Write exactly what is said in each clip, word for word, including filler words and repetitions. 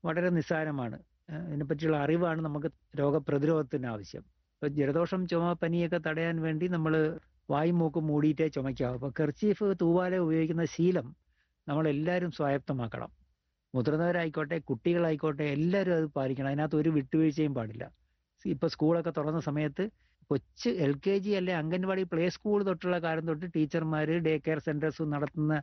വളരെ നിസ്സാരമാണ്. ഏഹ് ഇതിനെപ്പറ്റിയുള്ള അറിവാണ് നമുക്ക് രോഗപ്രതിരോധത്തിന് ആവശ്യം. ഇപ്പൊ ജലദോഷം, ചുമ, പനിയൊക്കെ തടയാൻ വേണ്ടി നമ്മൾ വായും മൂക്കും മൂടിയിട്ടേ ചുമയ്ക്കാവൂ. അപ്പോൾ കർച്ചീഫ്, തൂവാല ഉപയോഗിക്കുന്ന ശീലം നമ്മളെല്ലാവരും സ്വായത്തമാക്കണം. മുതിർന്നവരായിക്കോട്ടെ, കുട്ടികളായിക്കോട്ടെ, എല്ലാവരും അത് പാലിക്കണം. അതിനകത്ത് ഒരു വിട്ടുവീഴ്ചയും പാടില്ല. ഇപ്പൊ സ്കൂളൊക്കെ തുറന്ന സമയത്ത് കൊച്ച് എൽ കെ ജി അല്ലെ അംഗൻവാടി, പ്ലേ സ്കൂൾ തൊട്ടുള്ള കാലം തൊട്ട് ടീച്ചർമാര്, ഡേ കെയർ സെന്റേഴ്സും നടത്തുന്ന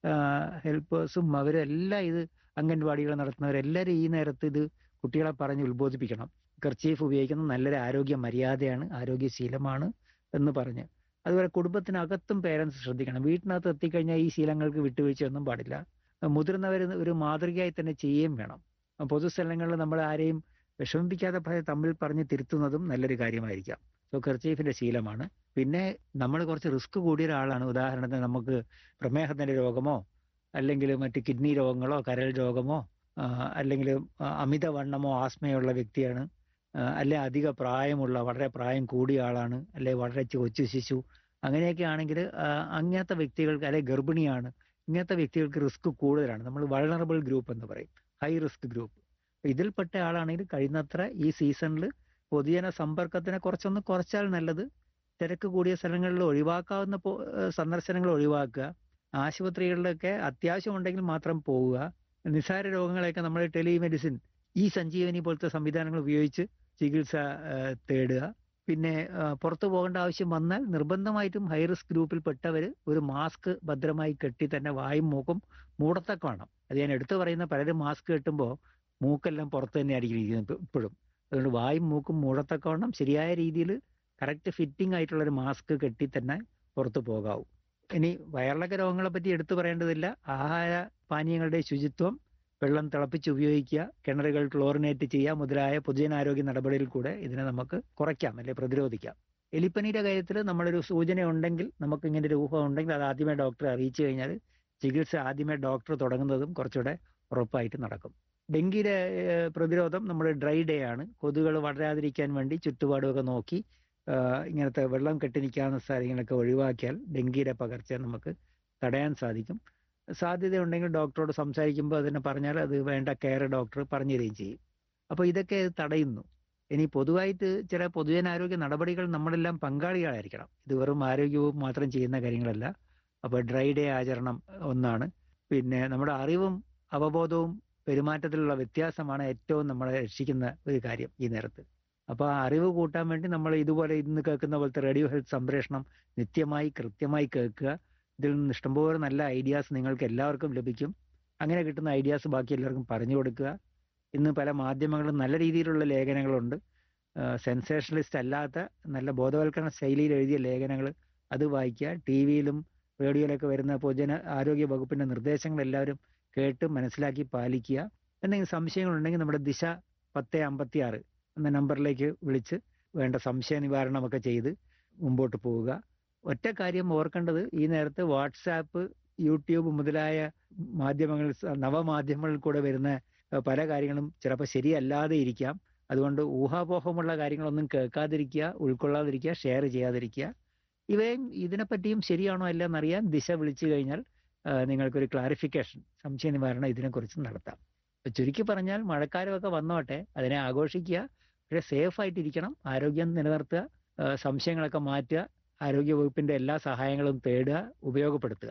ഹെൽപ്പേഴ്സും അവരെല്ലാം ഇത്, അംഗൻവാടികൾ നടത്തുന്നവരെല്ലാവരും ഈ നേരത്ത് ഇത് കുട്ടികളെ പറഞ്ഞ് ഉത്ബോധിപ്പിക്കണം. കർച്ചീഫ് ഉപയോഗിക്കുന്നത് നല്ലൊരു ആരോഗ്യ മര്യാദയാണ്, ആരോഗ്യശീലമാണ് എന്ന് പറഞ്ഞ്. അതുപോലെ കുടുംബത്തിനകത്തും പേരൻസ് ശ്രദ്ധിക്കണം. വീട്ടിനകത്ത് എത്തിക്കഴിഞ്ഞാൽ ഈ ശീലങ്ങൾക്ക് വിട്ടുവീഴ്ചയൊന്നും പാടില്ല. മുതിർന്നവർ ഒരു മാതൃകയായി തന്നെ ചെയ്യുകയും വേണം. പൊതുസ്ഥലങ്ങളിൽ നമ്മൾ ആരെയും വിഷമിപ്പിക്കാതെ തമ്മിൽ പറഞ്ഞ് തിരുത്തുന്നതും നല്ലൊരു കാര്യമായിരിക്കാം. സോ കർച്ചീഫിന്റെ ശീലമാണ്. പിന്നെ നമ്മൾ കുറച്ച് റിസ്ക് കൂടിയ ഒരാളാണ്. ഉദാഹരണത്തിന് നമുക്ക് പ്രമേഹത്തിന്റെ രോഗമോ അല്ലെങ്കിൽ മറ്റ് കിഡ്നി രോഗങ്ങളോ കരൾ രോഗമോ അല്ലെങ്കിൽ അമിതവണ്ണമോ ആസ്മയുള്ള വ്യക്തിയാണ്, അല്ലെ അധിക പ്രായമുള്ള, വളരെ പ്രായം കൂടിയ ആളാണ്, അല്ലെ വളരെ കൊച്ചു ശിശു, അങ്ങനെയൊക്കെ ആണെങ്കിൽ അങ്ങനത്തെ വ്യക്തികൾക്ക്, അല്ലെ ഗർഭിണിയാണ്, ഇങ്ങനത്തെ വ്യക്തികൾക്ക് റിസ്ക് കൂടുതലാണ്. നമ്മൾ വൾണറബിൾ ഗ്രൂപ്പ് എന്ന് പറയും, ഹൈ റിസ്ക് ഗ്രൂപ്പ്. ഇതിൽപ്പെട്ട ആളാണെങ്കിൽ കഴിയുന്നത്ര ഈ സീസണിൽ പൊതുജന സമ്പർക്കത്തിനെ കുറച്ചൊന്ന് കുറച്ചാൽ നല്ലത്. തിരക്ക് കൂടിയ സ്ഥലങ്ങളിൽ ഒഴിവാക്കാവുന്ന സന്ദർശനങ്ങൾ ഒഴിവാക്കുക. ആശുപത്രികളിലൊക്കെ അത്യാവശ്യമുണ്ടെങ്കിൽ മാത്രം പോവുക. നിസ്സാര രോഗങ്ങളെയൊക്കെ നമ്മൾ ടെലിമെഡിസിൻ, ഈ സഞ്ജീവനി പോലത്തെ സംവിധാനങ്ങൾ ഉപയോഗിച്ച് ചികിത്സ തേടുക. പിന്നെ പുറത്തു പോകേണ്ട ആവശ്യം വന്നാൽ നിർബന്ധമായിട്ടും ഹൈ റിസ്ക് ഗ്രൂപ്പിൽപ്പെട്ടവർ ഒരു മാസ്ക് ഭദ്രമായി കെട്ടി തന്നെ വായും മൂക്കും മൂടത്തക്ക വേണം. അത് ഞാൻ എടുത്തു പറയുന്ന, പലരും മാസ്ക് കെട്ടുമ്പോൾ മൂക്കെല്ലാം പുറത്ത് തന്നെ ആയിരിക്കും ഇരിക്കുന്നത് ഇപ്പോഴും. അതുകൊണ്ട് വായും മൂക്കും മൂടത്തക്കവണ്ണം ശരിയായ രീതിയിൽ കറക്റ്റ് ഫിറ്റിംഗ് ആയിട്ടുള്ളൊരു മാസ്ക് കെട്ടി തന്നെ പുറത്തു പോകാവൂ. ഇനി വയറിളക്ക രോഗങ്ങളെ പറ്റി എടുത്തു പറയേണ്ടതില്ല. ആഹാര പാനീയങ്ങളുടെ ശുചിത്വം, വെള്ളം തിളപ്പിച്ച് ഉപയോഗിക്കുക, കിണറുകൾ ക്ലോറിനേറ്റ് ചെയ്യുക മുതലായ പൊതുജനാരോഗ്യ നടപടിയിൽ കൂടെ ഇതിനെ നമുക്ക് കുറയ്ക്കാം, അല്ലെ പ്രതിരോധിക്കാം. എലിപ്പനിയുടെ കാര്യത്തിൽ നമ്മളൊരു സൂചന ഉണ്ടെങ്കിൽ, നമുക്ക് ഇങ്ങനെ ഒരു ഊഹം ഉണ്ടെങ്കിൽ അത് ആദ്യമേ ഡോക്ടറെ അറിയിച്ചു കഴിഞ്ഞാൽ ചികിത്സ ആദ്യമേ ഡോക്ടർ തുടങ്ങുന്നതും കുറച്ചുകൂടെ ഉറപ്പായിട്ട് നടക്കും. ഡെങ്കിയുടെ പ്രതിരോധം നമ്മൾ ഡ്രൈ ഡേ ആണ്. കൊതുകുകൾ വളരാതിരിക്കാൻ വേണ്ടി ചുറ്റുപാടുമൊക്കെ നോക്കി ഇങ്ങനത്തെ വെള്ളം കെട്ടി നിൽക്കാവുന്ന സ്ഥലങ്ങളൊക്കെ ഒഴിവാക്കിയാൽ ഡെങ്കിയുടെ പകർച്ച നമുക്ക് തടയാൻ സാധിക്കും. സാധ്യതയുണ്ടെങ്കിൽ ഡോക്ടറോട് സംസാരിക്കുമ്പോൾ അതിനെ പറഞ്ഞാൽ അത് വേണ്ട കെയർ ഡോക്ടർ പറഞ്ഞു തരികയും ചെയ്യും. അപ്പോൾ ഇതൊക്കെ തടയുന്നു. ഇനി പൊതുവായിട്ട് ചില പൊതുജനാരോഗ്യ നടപടികൾ നമ്മളെല്ലാം പങ്കാളികളായിരിക്കണം. ഇത് വെറും ആരോഗ്യവും മാത്രം ചെയ്യുന്ന കാര്യങ്ങളല്ല. അപ്പോൾ ഡ്രൈ ഡേ ആചരണം ഒന്നാണ്. പിന്നെ നമ്മുടെ അറിവും അവബോധവും പെരുമാറ്റത്തിലുള്ള വ്യത്യാസമാണ് ഏറ്റവും നമ്മളെ രക്ഷിക്കുന്ന ഒരു കാര്യം ഈ നേരത്ത്. അപ്പോൾ ആ അറിവ് കൂട്ടാൻ വേണ്ടി നമ്മൾ ഇതുപോലെ ഇന്ന് കേൾക്കുന്ന പോലത്തെ റേഡിയോ ഹെൽത്ത് സംപ്രേഷണം നിത്യമായി കൃത്യമായി കേൾക്കുക. ഇതിൽ നിന്ന് ഇഷ്ടംപോലെ നല്ല ഐഡിയാസ് നിങ്ങൾക്ക് എല്ലാവർക്കും ലഭിക്കും. അങ്ങനെ കിട്ടുന്ന ഐഡിയാസ് ബാക്കി എല്ലാവർക്കും പറഞ്ഞു കൊടുക്കുക. ഇന്ന് പല മാധ്യമങ്ങളും നല്ല രീതിയിലുള്ള ലേഖനങ്ങളുണ്ട്. സെൻസേഷണലിസ്റ്റ് അല്ലാത്ത നല്ല ബോധവൽക്കരണ ശൈലിയിൽ എഴുതിയ ലേഖനങ്ങൾ, അത് വായിക്കുക. ടി വിയിലും റേഡിയോയിലൊക്കെ വരുന്ന പൊതുജന ആരോഗ്യ വകുപ്പിന്റെ നിർദ്ദേശങ്ങൾ എല്ലാവരും കേട്ട് മനസ്സിലാക്കി പാലിക്കുക. എന്തെങ്കിലും സംശയങ്ങളുണ്ടെങ്കിൽ നമ്മുടെ ദിശ പത്ത് അമ്പത്തി ആറ് എന്ന നമ്പറിലേക്ക് വിളിച്ച് വേണ്ട സംശയ നിവാരണമൊക്കെ ചെയ്ത് മുമ്പോട്ട് പോവുക. ഒറ്റ കാര്യം ഓർക്കേണ്ടത്, ഈ നേരത്ത് വാട്സാപ്പ്, യൂട്യൂബ് മുതലായ മാധ്യമങ്ങൾ, നവമാധ്യമങ്ങളിൽ കൂടെ വരുന്ന പല കാര്യങ്ങളും ചിലപ്പോൾ ശരിയല്ലാതെ ഇരിക്കാം. അതുകൊണ്ട് ഊഹാപോഹമുള്ള കാര്യങ്ങളൊന്നും കേൾക്കാതിരിക്കുക, ഉൾക്കൊള്ളാതിരിക്കുക, ഷെയർ ചെയ്യാതിരിക്കുക. ഇവയും ഇതിനെപ്പറ്റിയും ശരിയാണോ അല്ല എന്നറിയാൻ ദിശ വിളിച്ചു കഴിഞ്ഞാൽ നിങ്ങൾക്കൊരു ക്ലാരിഫിക്കേഷൻ, സംശയ നിവാരണം ഇതിനെക്കുറിച്ച് നടത്താം. ചുരുക്കി പറഞ്ഞാൽ മഴക്കാലമൊക്കെ വന്നോട്ടെ, അതിനെ ആഘോഷിക്കുക. പക്ഷേ സേഫ് ആയിട്ടിരിക്കണം, ആരോഗ്യം നിലനിർത്തുക, സംശയങ്ങളൊക്കെ മാറ്റുക, ആരോഗ്യ വകുപ്പിന്റെ എല്ലാ സഹായങ്ങളും തേടുക, ഉപയോഗപ്പെടുത്തുക.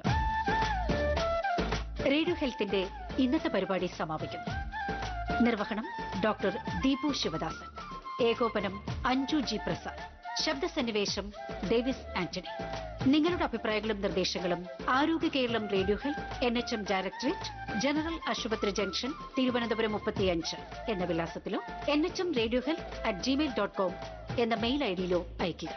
റേഡിയോ ഹെൽത്തിന്റെ ഇന്നത്തെ പരിപാടി സമാപിക്കുന്നു. നിർവഹണം ഡോക്ടർ ദീപു ശിവദാസൻ, ഏകോപനം അഞ്ജു ജി പ്രസാദ്, ശബ്ദസന്നിവേശം ഡേവിസ് ആന്റണി. നിങ്ങളുടെ അഭിപ്രായങ്ങളും നിർദ്ദേശങ്ങളും ആരോഗ്യ Keralam radio health, N H M directorate, general ആശുപത്രി ജംഗ്ഷൻ, തിരുവനന്തപുരം മുപ്പത്തിയഞ്ച് എന്ന വിലാസത്തിലോ N H M radio health at Gmail dot com എന്ന മെയിൽ ഐ ഡിയിലോ അയയ്ക്കുക.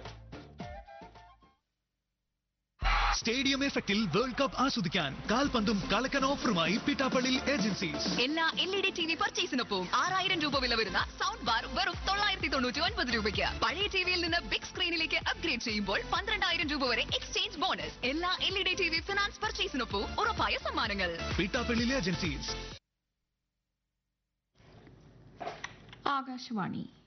സ്റ്റേഡിയം എഫക്റ്റിൽ വേൾഡ് കപ്പ് ആസ്വദിക്കാൻ കാൽപന്തും കളക്കൻ ഓഫറുമായി പിട്ടാപ്പള്ളി ഏജൻസീസ്. എല്ലാ L E D T V പർച്ചേസിനൊപ്പം ആറായിരം രൂപ വില വരുന്ന സൗണ്ട് ബാർ വെറും തൊള്ളായിരത്തി തൊണ്ണൂറ്റി ഒൻപത് രൂപയ്ക്ക്. പഴയ ടിവിയിൽ നിന്ന് ബിഗ് സ്ക്രീനിലേക്ക് അപ്ഗ്രേഡ് ചെയ്യുമ്പോൾ പന്ത്രണ്ടായിരം രൂപ വരെ എക്സ്ചേഞ്ച് ബോണസ്. എല്ലാ L E D T V finance പർച്ചേസിനൊപ്പം ഉറപ്പായ സമ്മാനങ്ങൾ. പിട്ടാപ്പള്ളി ഏജൻസീസ്. ആകാശവാണി